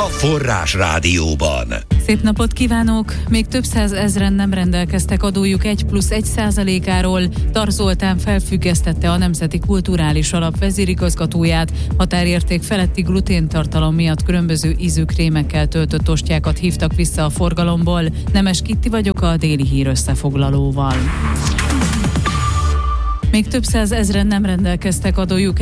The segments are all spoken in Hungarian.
a Forrás Rádióban. Szép napot kívánok! Még több százezren nem rendelkeztek adójuk 1+1%-áról. Tar Zoltán felfüggesztette a Nemzeti Kulturális Alap vezérigazgatóját. Határérték feletti gluténtartalom miatt különböző ízű krémekkel töltött ostjákat hívtak vissza a forgalomból. Nemes Kitti vagyok a Déli Hír összefoglalóval. Még több százezren nem rendelkeztek adójuk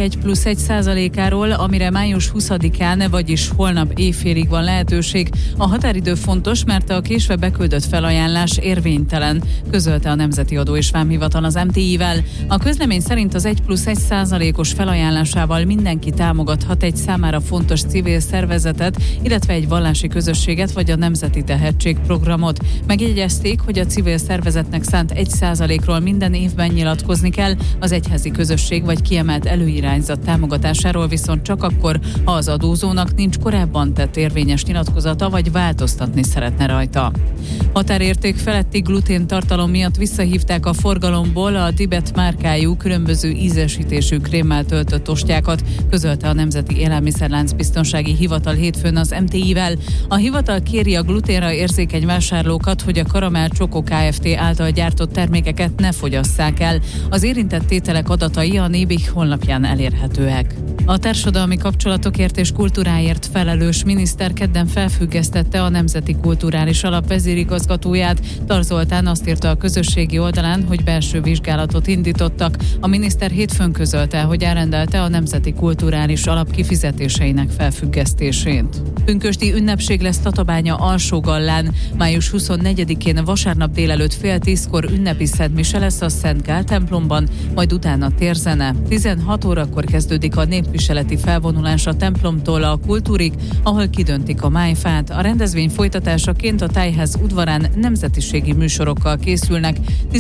1+1%-áról, amire május 20-án, vagyis holnap éjfélig van lehetőség. A határidő fontos, mert a késve beküldött felajánlás érvénytelen, közölte a Nemzeti Adó és Vámhivatal az MTI-vel. A közlemény szerint az 1+1%-os felajánlásával mindenki támogathat egy számára fontos civil szervezetet, illetve egy vallási közösséget vagy a Nemzeti Tehetségprogramot. Megjegyezték, hogy a civil szervezetnek szánt 1%-ról minden évben nyilatkozni kell, az egyházi közösség vagy kiemelt előirányzat támogatásáról viszont csak akkor, ha az adózónak nincs korábban tett érvényes nyilatkozata, vagy változtatni szeretne rajta. Határérték feletti gluténtartalom miatt visszahívták a forgalomból a Tibet márkájú különböző ízesítésű krémmel töltött ostjákat, közölte a Nemzeti Élelmiszerláncbiztonsági Hivatal hétfőn az MTI-vel. A hivatal kéri a gluténra érzékeny vásárlókat, hogy a Karamell Csokó Kft. Által gyártott termékeket ne fogyasszák el. Az érintett tételek adatai a Nébih honlapján elérhetőek. A társadalmi kapcsolatokért és kultúráért felelős miniszter kedden felfüggesztette a Nemzeti Kulturális Alap vezérigazgatóját. Tar Zoltán azt írta a közösségi oldalán, hogy belső vizsgálatot indítottak. A miniszter hétfőn közölte, hogy elrendelte a Nemzeti Kulturális Alap kifizetéseinek felfüggesztését. Pünkösdi ünnepség lesz Tatabánya Alsógallán. Május 24-én vasárnap délelőtt 9:30 ünnepi szentmise lesz a Szent Gál templomban, majd utána térzene. 16 órakor kezdődik a népviseleti felvonulás a templomtól a kultúrig, ahol kidöntik a májfát. A rendezvény folytatásaként a tájház udvarán nemzetiségi műsorokkal készülnek.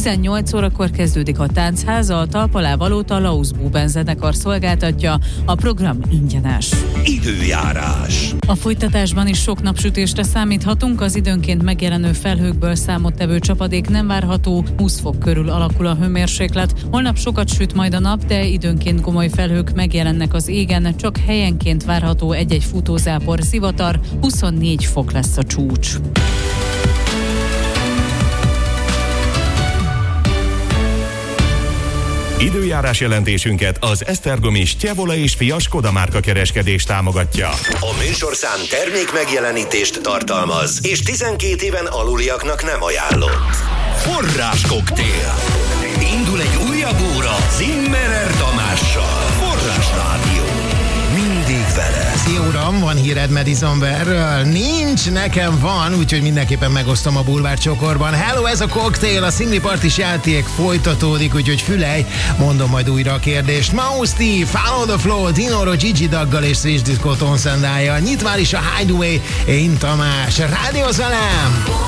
18 órakor kezdődik a táncháza, a talp alá valót a Laus Buben zenekar szolgáltatja. A program ingyenes. Időjárás. A folytatásban is sok napsütésre számíthatunk, az időnként megjelenő felhőkből számottevő csapadék nem várható, 20 fok körül alakul a hőmérséklet. Holnap sokat süt majd a nap, de időnként gomoly felhők megjelennek az égen, csak helyenként várható egy-egy futózápor, zivatar, 24 fok lesz a csúcs. Időjárás jelentésünket az Esztergomi Stjevola és Fia Skoda márka kereskedés támogatja. A műsorszám termék megjelenítést tartalmaz, és 12 éven aluliaknak nem ajánlott. Forrás koktél. Indul egy újabb óra Zimmerer Tamással. Forrás Rádió. Mindig veled. Szia uram, van híred Madison Bearről? Nincs, nekem van, úgyhogy mindenképpen megosztom a bulvárcsokorban. Hello, ez a koktél, a szingli partis játék folytatódik, úgyhogy fülej, mondom majd újra a kérdést. Mausti, Follow the Flow, Dinoro, Gigi Daggal és Swiss Disco Tonszendálja. Nyit már is a Hideaway, én Tamás. Rádió Zalám!